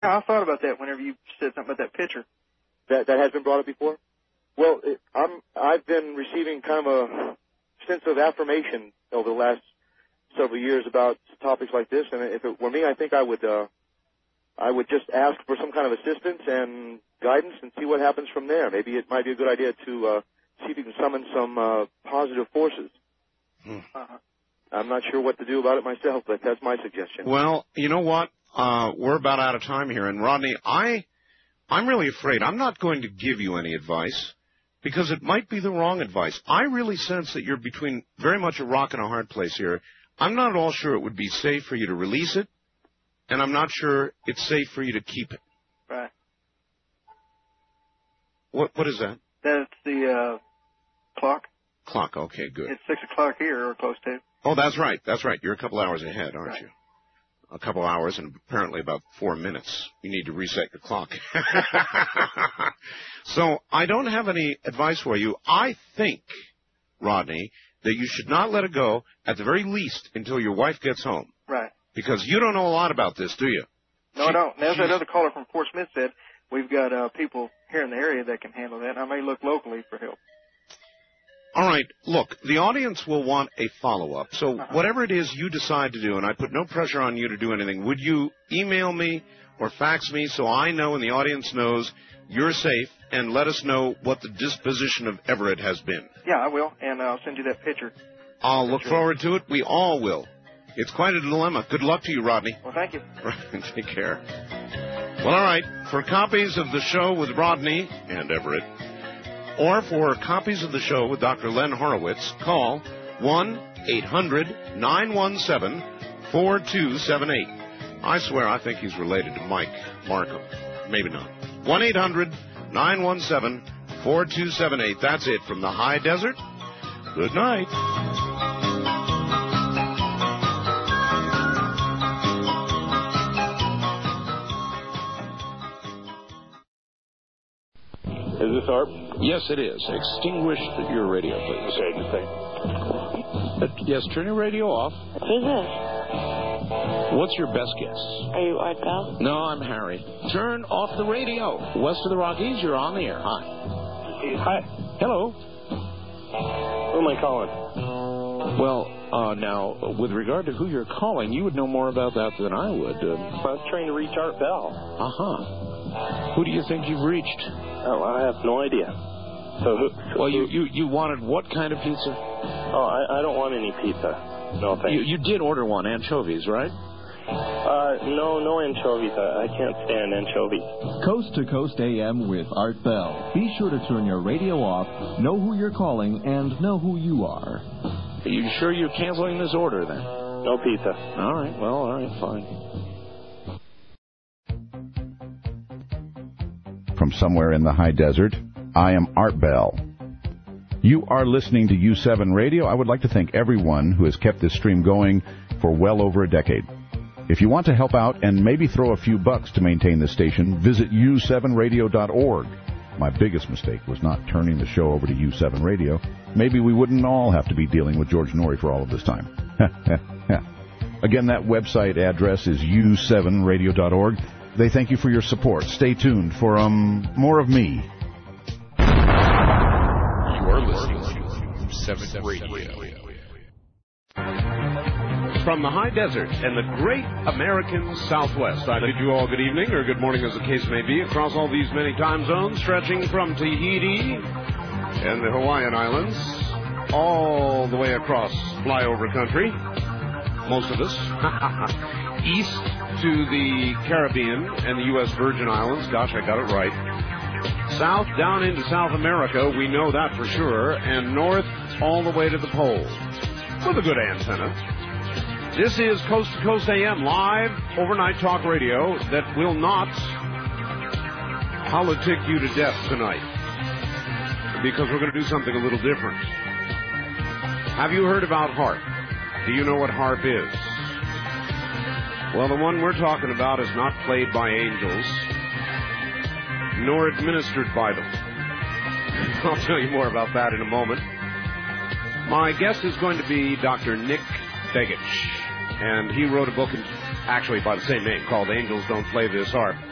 Yeah, I thought about that whenever you said something about that picture. That has been brought up before? Well, I've been receiving kind of a sense of affirmation over the last several years about topics like this, and if it were me, I think I would just ask for some kind of assistance and guidance and see what happens from there. Maybe it might be a good idea to see if you can summon some positive forces. I'm not sure what to do about it myself, but that's my suggestion. Well, you know what? We're about out of time here, and Rodney, I'm really afraid I'm not going to give you any advice because it might be the wrong advice. I really sense that you're between very much a rock and a hard place here. I'm not at all sure it would be safe for you to release it, and I'm not sure it's safe for you to keep it. Right. What is that? That's the clock. Clock, okay, good. It's 6 o'clock here, or close to. Oh, that's right. That's right. You're a couple hours ahead, aren't you? A couple hours and apparently about 4 minutes. You need to reset your clock. So I don't have any advice for you. I think, Rodney, that you should not let it go, at the very least, until your wife gets home. Right. Because you don't know a lot about this, do you? No, I don't. As that other caller from Fort Smith said, we've got people here in the area that can handle that. I may look locally for help. All right. Look, the audience will want a follow-up. So whatever it is you decide to do, and I put no pressure on you to do anything, would you email me or fax me so I know and the audience knows you're safe, and let us know what the disposition of Everett has been? Yeah, I will, and I'll send you that picture. I'll look forward to it. We all will. It's quite a dilemma. Good luck to you, Rodney. Well, thank you. Take care. Well, all right. For copies of the show with Rodney and Everett, or for copies of the show with Dr. Len Horowitz, call 1-800-917-4278. I swear I think he's related to Mike Markham. Maybe not. 1-800-917-4278. That's it from the high desert. Good night. Is this ARP? Yes, it is. Extinguish your radio, please. Okay, just a second. Yes, turn your radio off. Who's this? What's your best guess? Are you Art Bell? No, I'm Harry. Turn off the radio. West of the Rockies, you're on the air. Hi. Hi. Hello. Who am I calling? Well, now, with regard to who you're calling, you would know more about that than I would. I was trying to reach Art Bell. Who do you think you've reached? Oh, I have no idea. Well, you wanted what kind of pizza? Oh, I don't want any pizza. No, thanks. You did order one, anchovies, right? No anchovies. I can't stand anchovies. Coast to Coast AM with Art Bell. Be sure to turn your radio off, know who you're calling, and know who you are. Are you sure you're canceling this order, then? No pizza. All right, well, all right, fine. From somewhere in the high desert, I am Art Bell. You are listening to U7 Radio. I would like to thank everyone who has kept this stream going for well over a decade. If you want to help out and maybe throw a few bucks to maintain this station, visit u7radio.org. My biggest mistake was not turning the show over to U7 Radio. Maybe we wouldn't all have to be dealing with George Norrie for all of this time. Again, that website address is u7radio.org. They thank you for your support. Stay tuned for more of me. You're listening to U7 Radio. From the high desert and the great American Southwest, I bid you all good evening, or good morning as the case may be, across all these many time zones, stretching from Tahiti and the Hawaiian Islands, all the way across flyover country, most of us, east to the Caribbean and the U.S. Virgin Islands. Gosh, I got it right. South down into South America, we know that for sure, and north all the way to the pole, with a good antenna. This is Coast to Coast AM, live overnight talk radio that will not politic you to death tonight, because we're going to do something a little different. Have you heard about HAARP? Do you know what HAARP is? Well, the one we're talking about is not played by angels, nor administered by them. I'll tell you more about that in a moment. My guest is going to be Dr. Nick Begich, and he wrote a book, actually by the same name, called Angels Don't Play This HAARP.